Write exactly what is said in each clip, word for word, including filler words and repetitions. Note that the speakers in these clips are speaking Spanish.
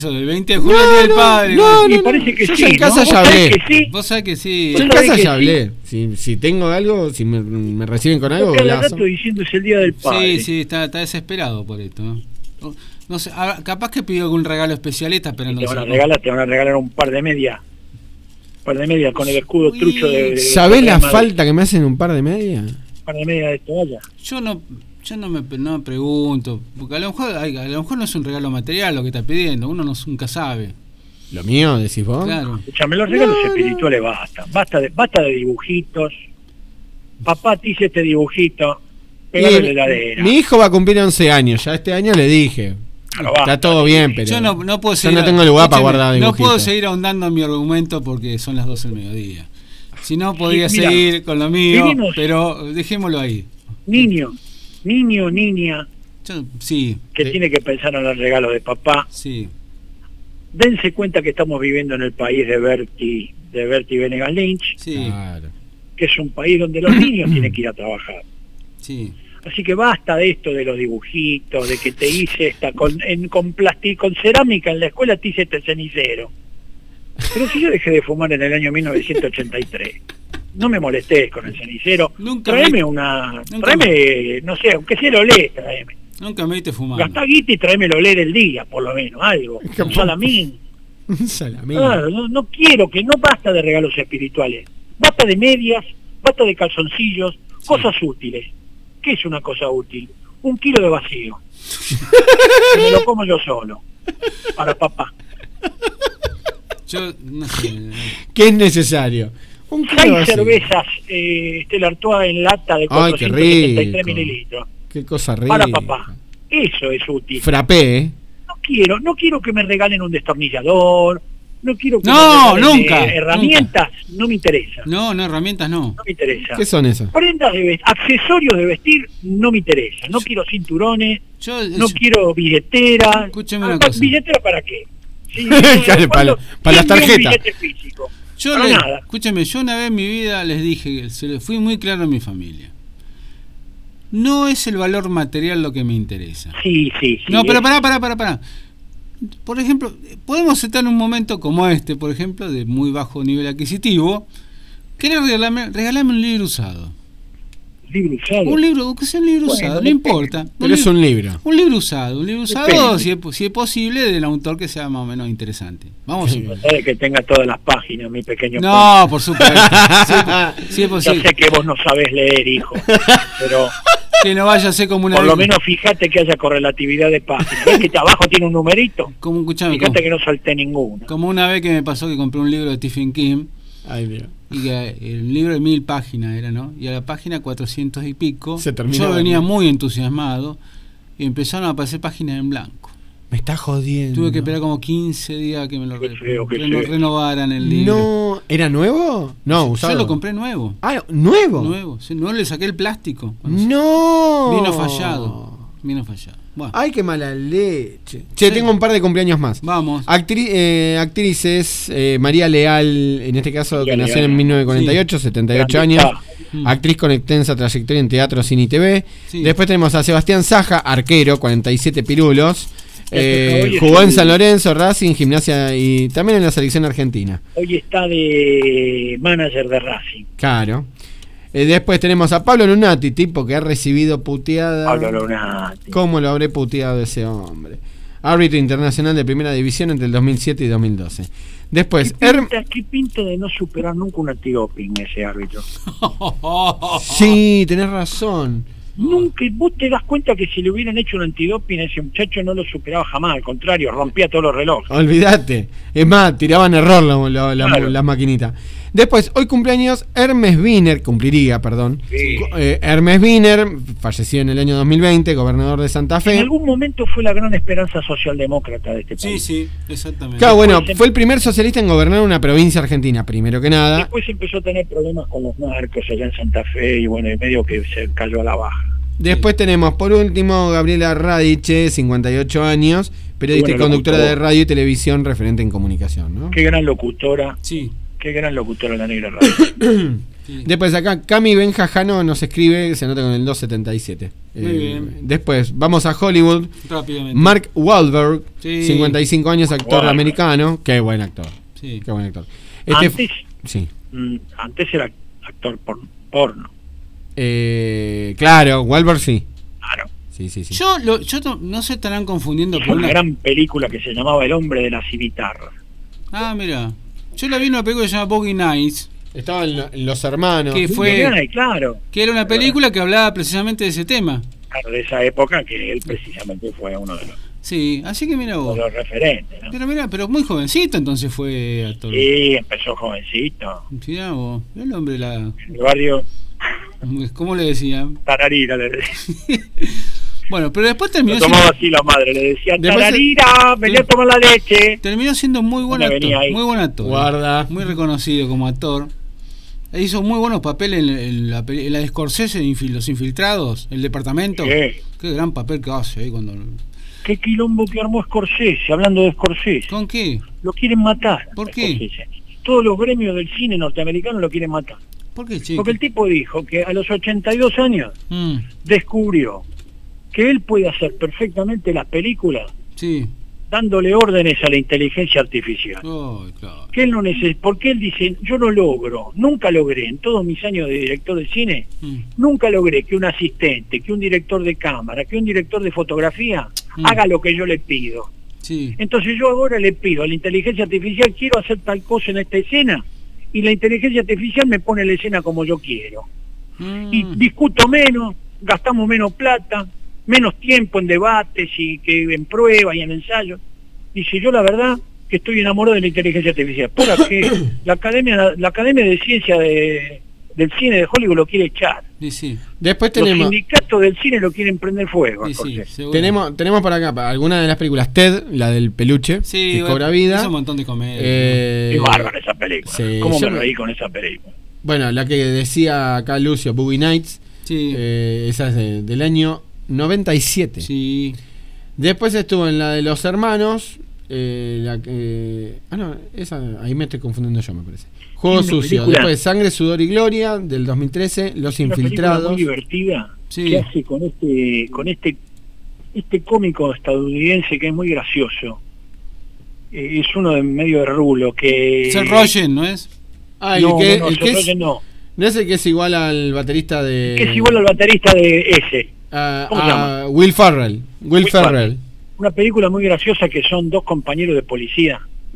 Del veinte de julio no, del padre. No, no, no, me parece que yo sí. Ya en casa ¿no? ya hablé. Sí? Vos sabés que sí. Yo en casa ya hablé. Sí? Si, si tengo algo, si me, me reciben con algo, cada rato diciendo es el día del padre. Sí, sí, está, está desesperado por esto, ¿no? No sé, capaz que pidió algún regalo especialista, esperando. Te van a regalar, te van a regalar un par de medias. Un par de medias con el escudo Uy. trucho de. de ¿Sabés la falta que me hacen un par de medias? Un par de medias de toalla. Yo no. Yo no me, no me pregunto, porque a lo, mejor, a lo mejor no es un regalo material lo que está pidiendo, uno no, nunca sabe. ¿Lo mío, decís vos? Claro. Escuchame, los regalos no, espirituales no. basta, basta de, basta de dibujitos. Papá te hice este dibujito, pegalo en la heladera. Mi hijo va a cumplir once años, ya este año le dije. Claro, está todo bien, pero yo no, no puedo seguir, yo no tengo lugar para guardar dibujitos. No puedo seguir ahondando en mi argumento porque son las doce del mediodía. Si no, podría sí, mira, seguir con lo mío, vivimos, pero dejémoslo ahí. Niño. Niño, niña, Yo, sí, que de... tiene que pensar en el regalo de papá. Sí. Dense cuenta que estamos viviendo en el país de Bertie, de Bertie Venegas Lynch, sí. Claro. que es un país donde los niños tienen que ir a trabajar. Sí. Así que basta de esto de los dibujitos, de que te hice esta con, en, con plástico, con cerámica en la escuela te hice este cenicero. Pero si yo dejé de fumar en el año mil novecientos ochenta y tres. No me molestes con el cenicero. Nunca tráeme me... una... Nunca tráeme, me... no sé, aunque sea el olé, tráeme. Nunca me viste fumando. Gastá guita y tráeme el olé del día, por lo menos, algo. Un salamín. Un salamín. Claro, no, no quiero, que no basta de regalos espirituales. Basta de medias, basta de calzoncillos, sí. Cosas útiles. ¿Qué es una cosa útil? Un kilo de vacío. Que me lo como yo solo. Para papá. Yo no sé. ¿Qué es necesario? Un Seis cervezas eh, Stella Artois en lata de cuatrocientos setenta y tres mililitros. Qué cosa rica. Para papá. Eso es útil. Frappé, ¿eh? No quiero, no quiero que me regalen un destornillador. No quiero que no, me regalen nunca, eh, herramientas. Nunca. No me interesa. No, no, herramientas no. No me interesa. ¿Qué son esas? Prendas de vestir, accesorios de vestir, no me interesa. No yo, quiero cinturones, yo, no yo, quiero billetera. Escúcheme una ah, cosa. ¿Billetera para qué? Sí, para, para, para las tarjetas. Yo le, escúcheme, yo una vez en mi vida les dije, se le fui muy claro a mi familia. No es el valor material lo que me interesa. Sí, sí, sí. No, pero pará, pará, pará, pará. Por ejemplo, podemos estar en un momento como este, por ejemplo, de muy bajo nivel adquisitivo. ¿Querés regalarme, regalarme un libro usado? ¿Libro usado? Un libro, que sea un libro bueno, usado, no importa. Pero es un libro. Un libro usado, un libro usado, si es, si es posible, del autor que sea más o menos interesante. Vamos. Sí, a que tenga todas las páginas, mi pequeño. No, por supuesto. Sí, sí es posible. Yo sé que vos no sabés leer, hijo, pero... Que no vaya a ser como una... Por lo menos fíjate que haya correlatividad de páginas. ¿Ves que abajo tiene un numerito? Como, escuchame, fíjate como, que no salté ninguno. Como una vez que me pasó que compré un libro de Stephen King. Ay, Dios. Y que el libro de mil páginas era, ¿no? Y a la página cuatrocientos y pico, Se yo venía muy entusiasmado y empezaron a aparecer páginas en blanco. Me está jodiendo. Tuve que esperar como quince días que me lo re feo, reno renovaran el libro. No, ¿era nuevo? No, usado. Yo lo compré nuevo. Ah, ¿nuevo? Nuevo, sí, no le saqué el plástico. No. Vino fallado. Vino fallado. Bueno. Ay, qué mala leche. Che, sí. Tengo un par de cumpleaños más. Vamos. Actri eh, actrices, eh, María Leal, en este caso, María que nació Leal. En mil novecientos cuarenta y ocho, sí. setenta y ocho años. Mm. Actriz con extensa trayectoria en teatro, cine y T V. Sí. Después tenemos a Sebastián Saja, arquero, cuarenta y siete pirulos. Eh, jugó en San Lorenzo, Racing, Gimnasia y también en la selección argentina. Hoy está de manager de Racing. Claro. Eh, después tenemos a Pablo Lunati, tipo que ha recibido puteada. Pablo Lunati. ¿Cómo lo habré puteado ese hombre? Árbitro internacional de primera división entre el dos mil siete y dos mil doce. Después, ¿Qué pinta, er... ¿qué pinta de no superar nunca un antidoping ese árbitro? Sí, tenés razón. Nunca, vos te das cuenta que si le hubieran hecho un antidoping a ese muchacho no lo superaba jamás, al contrario, rompía todos los relojes. Olvídate, es más, tiraban error la, la, la, claro. la maquinita. Después, hoy cumpleaños Hermes Wiener, cumpliría, perdón. Sí. Eh, Hermes Wiener, falleció en el año dos mil veinte, gobernador de Santa Fe. En algún momento fue la gran esperanza socialdemócrata de este país. Sí, sí, exactamente. Claro, bueno, fue el primer socialista en gobernar una provincia argentina, primero que nada. Después empezó a tener problemas con los narcos allá en Santa Fe y bueno, en medio que se cayó a la baja. Después sí. tenemos, por último, Gabriela Radiche, cincuenta y ocho años, periodista bueno, y conductora locutora. de radio y televisión, referente en comunicación, ¿no? Qué gran locutora. Sí. Qué gran locutora la negra radio. Sí. Después acá Cami Benjajano nos escribe, se anota con el doscientos setenta y siete. Muy eh, bien. Después vamos a Hollywood. Rápidamente. Mark Wahlberg, sí. cincuenta y cinco años, actor Wahlberg. americano. Qué buen actor. Sí. Qué buen actor. Este Antes, sí. mm, antes era actor por, porno. Eh, claro, Wahlberg sí. Claro. Sí, sí, sí. Yo, lo, yo no, no se estarán confundiendo Fue por una una... gran película que se llamaba El hombre de la cimitarra. Ah, mira. Yo la vi en una película que se llama Boogie Nights. Estaba en, en Los Hermanos. Que fue... Ay, claro. Que era una película que hablaba precisamente de ese tema. Claro, de esa época que él precisamente fue uno de los, Sí, así que mira de vos. los referentes, ¿no? Pero mira, pero muy jovencito entonces fue actor. Sí, empezó jovencito. Mirá vos, el hombre la... En el barrio ¿Cómo le decían? Tararira le decía. Bueno, pero después terminó Lo tomaba siendo, así la madre, le decía, Después se- Tararira, venía a tomar la leche. terminó siendo muy buen Una venía actor. ahí. Muy buen actor. Guarda. Muy reconocido como actor. Hizo muy buenos papeles en, en la, peli- en la de Scorsese, en Infil- Los Infiltrados, El Departamento. Sí. Qué gran papel que hace ahí cuando... Qué quilombo que armó Scorsese, hablando de Scorsese. ¿Con qué? Lo quieren matar. ¿Por qué? Scorsese. Todos los gremios del cine norteamericano lo quieren matar. ¿Por qué, chico? Porque el tipo dijo que a los ochenta y dos años Mm, descubrió que él puede hacer perfectamente las películas sí. dándole órdenes a la inteligencia artificial. Oh, claro. Que él no neces- porque él dice, yo no logro, nunca logré, en todos mis años de director de cine, Mm, nunca logré que un asistente, que un director de cámara, que un director de fotografía Mm. haga lo que yo le pido. sí. Entonces yo ahora le pido a la inteligencia artificial, quiero hacer tal cosa en esta escena, y la inteligencia artificial me pone la escena como yo quiero. Mm, Y discuto menos, gastamos menos plata, menos tiempo en debates y que en pruebas y en ensayos. Dice, yo la verdad que estoy enamorado de la inteligencia artificial. Por que la academia, la academia de ciencia de, del cine de Hollywood lo quiere echar. sí, sí. Después Los tenemos sindicatos del cine lo quieren prender fuego. Sí, sí, Scorsese. seguro. tenemos tenemos por acá pa- algunas de las películas. Ted, la del peluche, Sí, que bueno, cobra vida. hizo un montón de comedia. Eh, Es bárbara esa película. sí, ¿Cómo yo me me- reí con esa película? Bueno, la que decía acá Lucio, Boogie Nights. Sí, eh, esa es de- del año noventa y siete. sí. Después estuvo en la de Los Hermanos. Eh, la que- ah, no, esa, ahí me estoy confundiendo yo, me parece. Juego Una Sucio. película- Después Sangre, Sudor y Gloria del dos mil trece. Los Una película Infiltrados. muy divertida Sí. que hace con este con este este cómico estadounidense que es muy gracioso. Eh, es uno de medio de rulo que Seth Rogen, ¿no es? Ah, el no, que, no, no, el Seth que es, Rogen no. no es el que es igual al baterista de. Que es igual al baterista de ese. a- ¿Cómo se a Will Ferrell. Will, Will Ferrell. Ferrell. Una película muy graciosa que son dos compañeros de policía.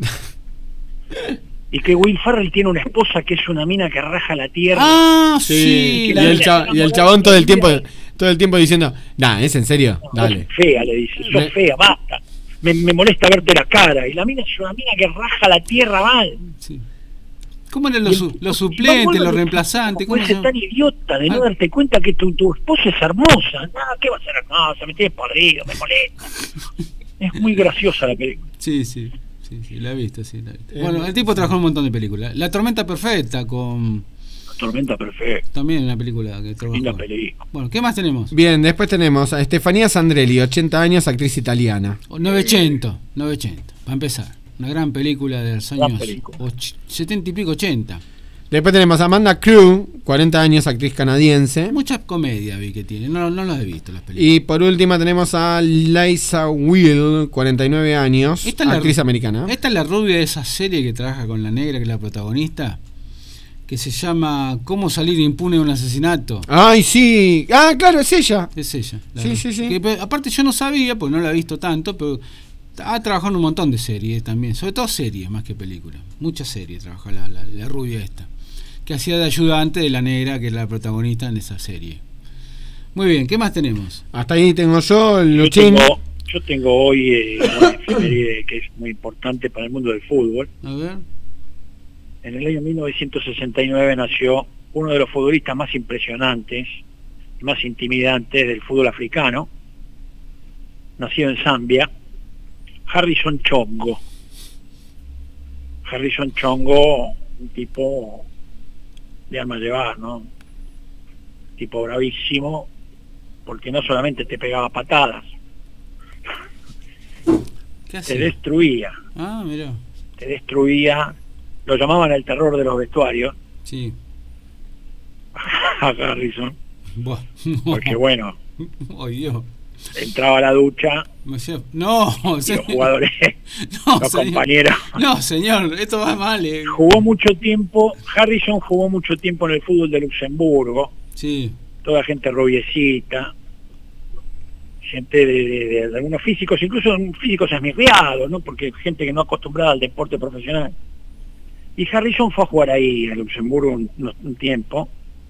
Y que Will Ferrell tiene una esposa que es una mina que raja la tierra. Ah, Sí, sí. y, la- el cha- y el chabón todo el tiempo todo el tiempo diciendo, nah, ¿es en serio? Sos Dale. fea, le dice, sos Me- fea, basta. Me, me molesta verte la cara. Y la mina es una mina que raja la tierra mal. Sí. ¿Cómo eran los, Y- su- los y suplentes, me los acuerdo reemplazantes? ¿Cómo ¿Cómo puedes se ser tan idiota de no Ah. darte cuenta que tu, tu esposa es hermosa? No, ¿qué va a ser hermosa? Me tienes podrido, me molesta. Es muy graciosa la película. Sí, sí, sí, sí, la he visto, sí, la he visto. Eh, Bueno, el tipo trabajó en un montón de películas. La Tormenta Perfecta, con La tormenta perfecta. también una película que trabajó. Linda película. Bueno, ¿qué más tenemos? Bien, después tenemos a Estefanía Sandrelli, ochenta años, actriz italiana. novecientos, novecientos, para empezar. Una gran película de los Gran años película. och- setenta y pico, ochenta. Después tenemos a Amanda Crew, cuarenta años, actriz canadiense. Mucha comedia vi que tiene, no, no las he visto las películas. Y por última tenemos a Liza Will, cuarenta y nueve años, Esta es la- actriz americana. Esta es la rubia de esa serie que trabaja con la negra, que es la protagonista, que se llama ¿Cómo salir impune de un asesinato? Ay, sí. Ah, claro, es ella. Es ella. la Sí, verdad. sí, sí. Que, pe- aparte yo no sabía, porque no la he visto tanto, pero ha trabajado en un montón de series también, sobre todo series más que películas. Muchas series trabajó la, la, la rubia esta, que hacía de ayudante de la negra, que es la protagonista en esa serie. Muy bien, ¿qué más tenemos? Hasta ahí tengo yo, Yo Luchín. tengo, yo tengo hoy eh, una efeméride que es muy importante para el mundo del fútbol. A ver. En el año mil novecientos sesenta y nueve nació uno de los futbolistas más impresionantes y más intimidantes del fútbol africano, nacido en Zambia, Harrison Chongo. Harrison Chongo, un tipo de arma llevar, ¿no? Tipo bravísimo, porque no solamente te pegaba patadas, ¿Qué te hace? destruía, Ah, mira. te destruía, lo llamaban el terror de los vestuarios, Sí. a Harrison. Buah. Porque bueno, oh, Dios. entraba a la ducha. No, y los jugadores, no, los señor. compañeros. No, señor, esto va mal. Eh. Jugó mucho tiempo, Harrison jugó mucho tiempo en el fútbol de Luxemburgo. Sí. Toda gente rubiecita, gente de, de, de, de algunos físicos, incluso físicos esmirriados, ¿no? Porque gente que no acostumbrada al deporte profesional. Y Harrison fue a jugar ahí a Luxemburgo un, un tiempo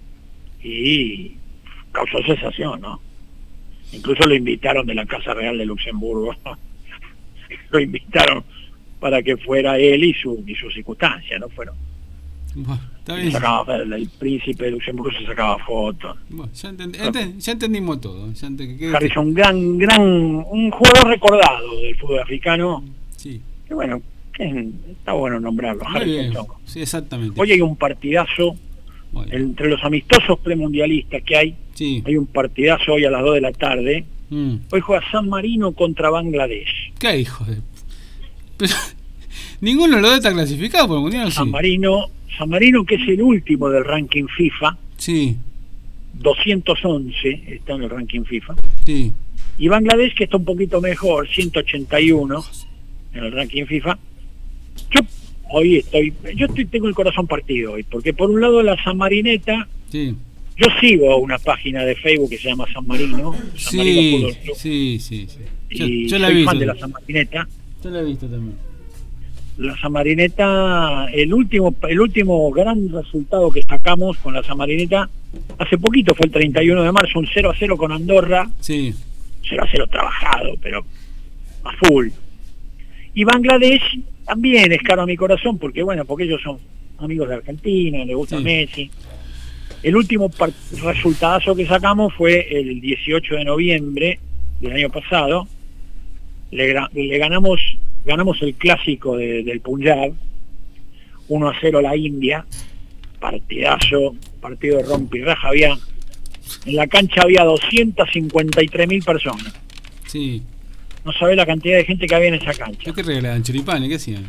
y causó sensación, ¿no? Incluso lo invitaron de la Casa Real de Luxemburgo. Lo invitaron para que fuera él y su y sus circunstancias, ¿no? Fueron. Bueno, está bien. Sacaba, el, el príncipe de Luxemburgo se sacaba fotos. Bueno, ya, entend, ent, ya entendimos todo. Ya ent, que, Harrison, gran, gran, un jugador recordado del fútbol africano. Sí. Que bueno, que está bueno nombrarlo. Muy bien. Sí, exactamente. Hoy hay un partidazo. Bueno. Entre los amistosos premundialistas que hay, sí. Hay un partidazo hoy a las dos de la tarde. Mm. Hoy juega San Marino contra Bangladesh. ¿Qué hijo de...? Pero, ninguno de los dos está clasificado por el Mundial. San sí. Marino, San Marino, que es el último del ranking FIFA. Sí. doscientos once está en el ranking FIFA. Sí. Y Bangladesh, que está un poquito mejor, ciento ochenta y uno en el ranking FIFA. Yo hoy estoy, yo estoy, tengo el corazón partido hoy, porque por un lado la San Marineta, sí. Yo sigo una página de Facebook que se llama San Marino, San sí, Marino Fútbol Club, sí, sí, sí. Yo, y yo la soy he visto. fan de la San Marineta. Yo la he visto también. La San Marineta, el último, el último gran resultado que sacamos con la San Marineta, hace poquito fue el treinta y uno de marzo, un cero a cero con Andorra, sí. cero a cero trabajado, pero a full. Y Bangladesh también es caro a mi corazón, porque bueno, porque ellos son amigos de Argentina, les gusta sí. Messi. El último resultado que sacamos fue el dieciocho de noviembre del año pasado. Le, le ganamos ganamos el clásico de, del Punjab, uno a cero a la India, partidazo, partido de rompirraja. Había, en la cancha había doscientas cincuenta y tres mil personas. Sí. No sabés la cantidad de gente que había en esa cancha. ¿Qué regalaban? ¿Choripanes? ¿Qué hacían?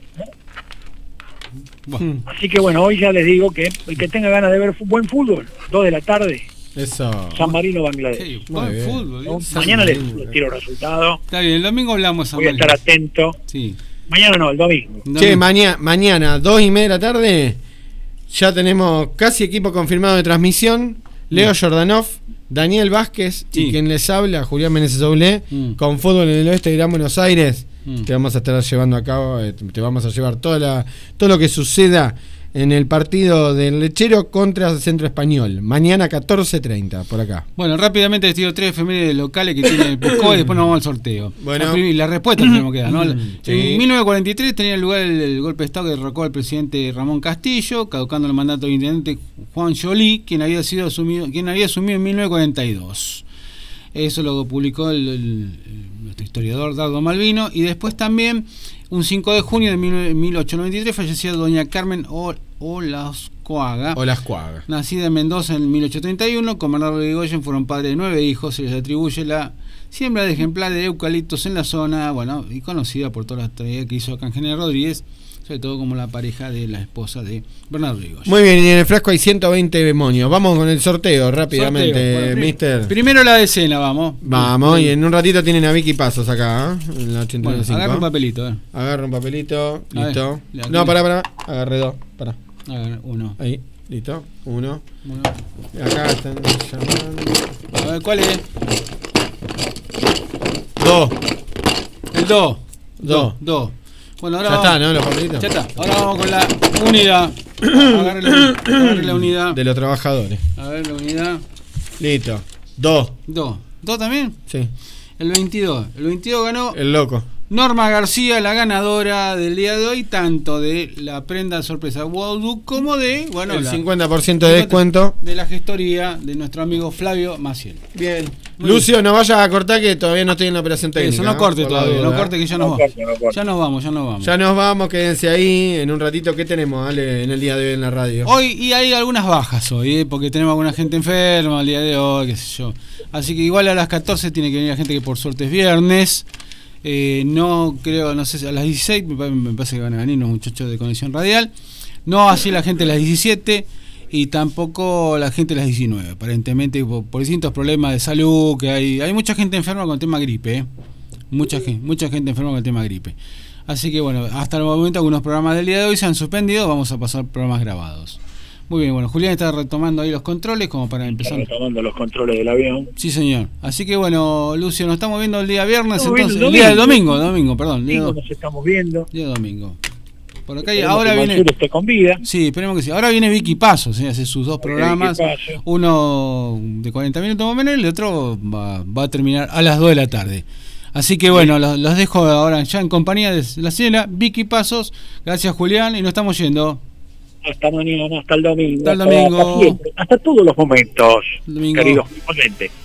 Bueno. Así que bueno, hoy ya les digo que el que tenga ganas de ver buen fútbol, dos de la tarde, eso. San Marino, Bangladesh. Sí, buen fútbol. ¿No? Mañana les, les tiro resultados. Está bien, el domingo hablamos. Voy a estar atento. Sí. Mañana no, el domingo. Che, mañana, mañana, dos y media de la tarde, ya tenemos casi equipo confirmado de transmisión. Leo sí. Jordanov, Daniel Vázquez sí. y quien les habla, Julián Meneses Oblé, mm. con Fútbol en el Oeste de Gran Buenos Aires. Mm. Te vamos a estar llevando a cabo, te vamos a llevar toda la, todo lo que suceda en el partido del Lechero contra Centro Español. Mañana catorce treinta, por acá. Bueno, rápidamente les digo tres efemérides locales que tiene el Pesco y después nos vamos al sorteo. Bueno. La, la respuesta tenemos que dar, ¿no? Sí. En mil novecientos cuarenta y tres tenía lugar el, el golpe de Estado que derrocó al presidente Ramón Castillo, caducando el mandato del intendente Juan Joly, quien había sido asumido, quien había asumido en mil novecientos cuarenta y dos. Eso lo publicó el, el, el, nuestro historiador Dardo Malvino. Y después también, un cinco de junio de mil ochocientos noventa y tres, fallecía doña Carmen Olascoaga, Olascoaga, nacida en Mendoza en mil ochocientos treinta y uno. Con Bernardo Irigoyen fueron padres de nueve hijos. Se les atribuye la siembra de ejemplares de eucaliptos en la zona, bueno, y conocida por todas las tareas que hizo acá en General Rodríguez, sobre todo como la pareja de la esposa de Bernardo Irigoyen. Muy bien, y en el frasco hay ciento veinte demonios. Vamos con el sorteo rápidamente, sorteo. Bueno, mister. Primero la decena, vamos. Vamos, y en un ratito tienen a Vicky Pasos acá, ¿eh? En la ochenta y cinco. Bueno, agarra un papelito, eh. Agarra un papelito, a listo. Ver, no, pará, pará, agarré dos, pará. Agarra uno. Ahí, listo, uno. uno. Acá están llamando. A ver, ¿cuál es? Dos. El dos. Dos. Dos. Bueno, ahora ya vamos. está, ¿no? Los papelitos. Ya está. Ahora vamos con la unidad. Agarre la, agarre la unidad. De los trabajadores. A ver, la unidad. Listo. Dos. Dos. ¿Dos también? Sí. El veintidós. El veintidós ganó. El loco. Norma García, la ganadora del día de hoy, tanto de la prenda sorpresa Wouldú como de, bueno, el la, cincuenta por ciento de descuento de la gestoría de nuestro amigo Flavio Maciel. Bien. Muy Lucio, bien. No vayas a cortar que todavía no estoy en la operación técnica. Eso, no corte ¿eh? todavía, no corte que ya nos no vamos. corte, no corte. Ya nos vamos, ya nos vamos. Ya nos vamos, quédense ahí en un ratito. ¿Qué tenemos, Ale, en el día de hoy en la radio? Hoy, y hay algunas bajas hoy, ¿eh? Porque tenemos alguna gente enferma el día de hoy, qué sé yo. Así que igual a las catorce tiene que venir la gente que por suerte es viernes. Eh, no creo, no sé, a las dieciséis me parece que van a venir los muchachos de Conexión Radial. No así la gente a las diecisiete. y tampoco la gente de las diecinueve, aparentemente por, por distintos problemas de salud, que hay hay mucha gente enferma con el tema gripe, ¿eh? mucha gente, mucha gente enferma con el tema gripe. Así que bueno, hasta el momento algunos programas del día de hoy se han suspendido, vamos a pasar programas grabados. Muy bien, bueno, Julián está retomando ahí los controles como para empezar. Está retomando los controles del avión. Sí, señor. Así que bueno, Lucio, nos estamos viendo el día viernes, Estamos entonces, el el día del domingo, domingo, perdón. Día nos estamos viendo. Día domingo. Por acá ahora viene. Esté con vida. Sí, esperemos que sí. Ahora viene Vicky Pasos, ¿sí? Hace sus dos programas. Uno de cuarenta minutos más o menos y el otro va, va a terminar a las dos de la tarde. Así que bueno, los, los dejo ahora ya en compañía de la señora Vicky Pasos. Gracias, Julián, y nos estamos yendo. Hasta mañana, hasta el domingo. Hasta el domingo. Hasta, hasta, hasta todos los momentos, domingo. Queridos oyentes.